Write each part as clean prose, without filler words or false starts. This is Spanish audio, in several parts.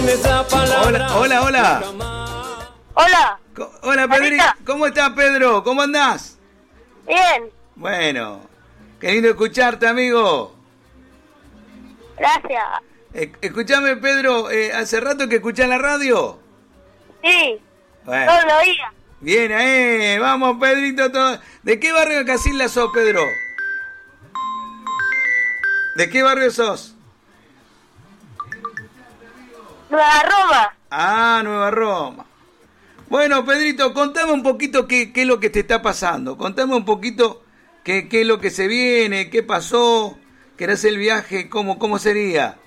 Hola, hola, hola. Hola. Hola, Pedrito. ¿Cómo estás, Pedro? ¿Cómo andás? Bien. Bueno, qué lindo escucharte, amigo. Gracias. Escuchame, Pedro, ¿hace rato que escuchás la radio? Sí. Bueno. Todo lo oía. Bien, vamos, Pedrito. ¿De qué barrio de Casilda sos, Pedro? ¿De qué barrio sos? Nueva Roma. Ah, Nueva Roma. Bueno, Pedrito, contame un poquito qué es lo que te está pasando. Contame un poquito qué es lo que se viene, qué pasó, querés el viaje, cómo sería.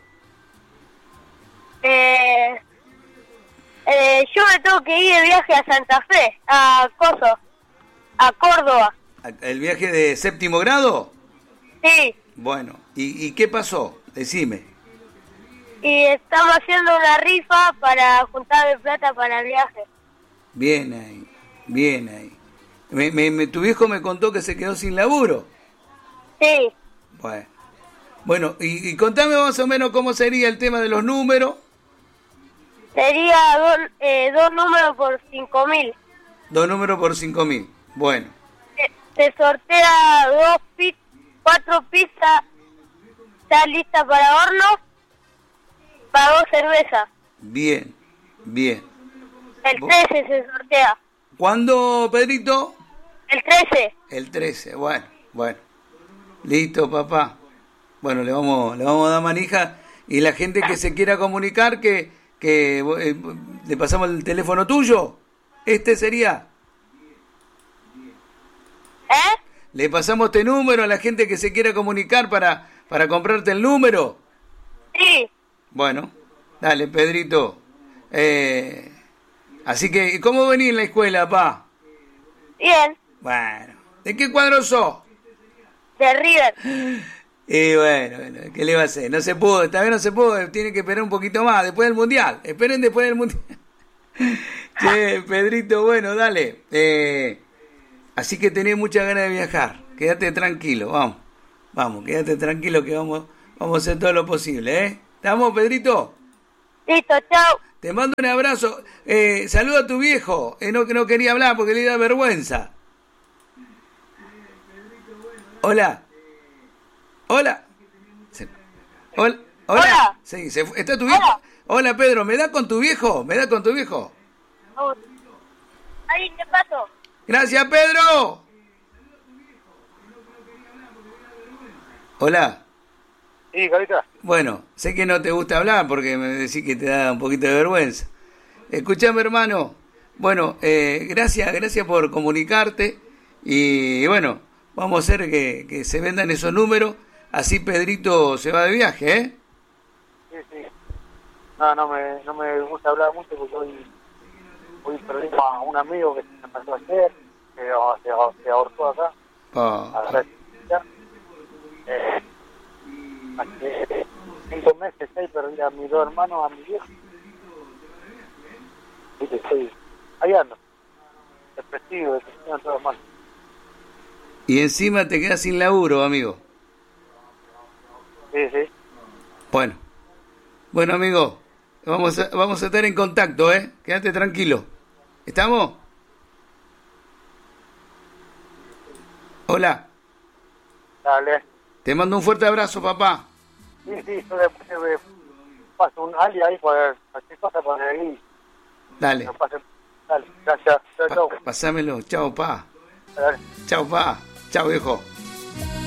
Yo me tengo que ir de viaje a Santa Fe, a Córdoba. ¿El viaje de séptimo grado? Sí. Bueno, ¿y qué pasó? Decime. Y estamos haciendo una rifa para juntar plata para el viaje. Bien ahí, bien ahí. Tu viejo me contó que se quedó sin laburo. Sí. Bueno, y contame más o menos cómo sería el tema de los números. Sería dos números por 5.000. 2 números por 5.000. Bueno. Se sortea 4 pizzas, está lista para horno, para 2 cervezas. Bien. El 13 se sortea. ¿Cuándo, Pedrito? El 13. El 13, bueno. Listo, papá. Bueno, le vamos a dar manija. Y la gente que se quiera comunicar, que le pasamos el teléfono tuyo. Este sería. Le pasamos este número a la gente que se quiera comunicar para comprarte el número. Sí. Bueno, dale, Pedrito. Así que, ¿cómo venís en la escuela, pa? Bien. Bueno, ¿de qué cuadro sos? De River. Y bueno, ¿qué le va a hacer? No se pudo, esta vez no se pudo, tiene que esperar un poquito más, después del Mundial. Esperen después del Mundial. Che, Pedrito, bueno, dale. Así que tenés muchas ganas de viajar. Quédate tranquilo, vamos, quédate tranquilo que vamos a hacer todo lo posible, ¿eh? ¿Estamos, Pedrito? Listo, chao. Te mando un abrazo. Saluda a tu viejo. No quería hablar porque le da vergüenza. Hola. Hola. Hola. Sí, ¿está tu viejo? Hola, Pedro. ¿Me da con tu viejo? Ahí te paso. Gracias, Pedro. Hola. Sí, Carita. Bueno, sé que no te gusta hablar porque me decís que te da un poquito de vergüenza. Escuchame, hermano. Bueno, gracias por comunicarte. Y bueno, vamos a hacer que se vendan esos números. Así Pedrito se va de viaje, ¿eh? Sí. No me gusta hablar mucho porque hoy perdimos a un amigo que se pasó ayer, se ahorcó acá. Hace 5 meses, 6, perdí a mis 2 hermanos, a mi viejo. Estoy ahí ando. Depresivo, todo mal. Y encima te quedas sin laburo, amigo. Sí. Bueno, amigo, vamos a estar en contacto, ¿eh? Quédate tranquilo. ¿Estamos? Hola. Dale. Te mando un fuerte abrazo, papá. Sí, yo después paso un ali ahí por cualquier cosa por ahí. Dale. Dale, gracias. Chao. Pasámelo. Chao, pa. Dale. Chao, pa. Chao, viejo.